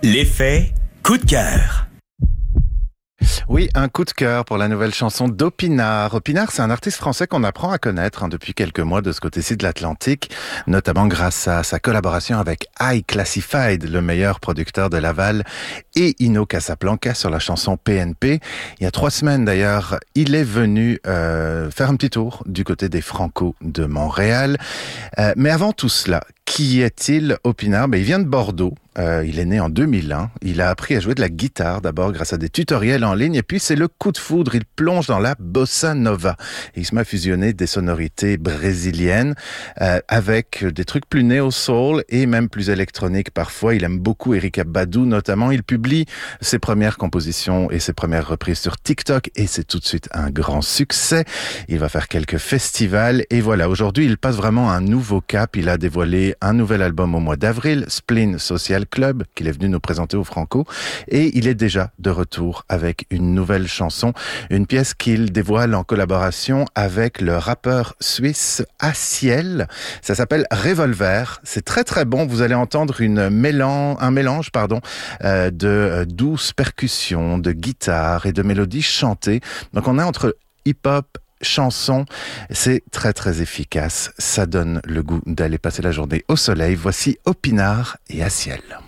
L'effet coup de cœur. Oui, un coup de cœur pour la nouvelle chanson d'Opinard. Opinard, c'est un artiste français qu'on apprend à connaître depuis quelques mois de ce côté-ci de l'Atlantique, notamment grâce à sa collaboration avec High Classified, le meilleur producteur de Laval, et Ino Casablanca sur la chanson PNP. Il y a 3 semaines d'ailleurs, il est venu faire un petit tour du côté des Franco de Montréal. Mais avant tout cela, qui est-il, Opinard? Il vient de Bordeaux. Il est né en 2001. Il a appris à jouer de la guitare d'abord grâce à des tutoriels en ligne. Et puis c'est le coup de foudre. Il plonge dans la bossa nova. Et il se met à fusionner des sonorités brésiliennes avec des trucs plus néo-soul et même plus électroniques parfois. Il aime beaucoup Erykah Badu notamment. Il publie ses premières compositions et ses premières reprises sur TikTok. Et c'est tout de suite un grand succès. Il va faire quelques festivals. Et voilà, aujourd'hui, il passe vraiment un nouveau cap. Il a dévoilé un nouvel album au mois d'avril, Spleen Social Club, qu'il est venu nous présenter au Franco, et il est déjà de retour avec une nouvelle chanson, une pièce qu'il dévoile en collaboration avec le rappeur suisse Aciel. Ça s'appelle Revolver. C'est très très bon. Vous allez entendre un mélange de douces percussions, de guitare et de mélodies chantées. Donc on est entre hip-hop, chanson, c'est très très efficace. Ça donne le goût d'aller passer la journée au soleil. Voici Opinard et Aciel.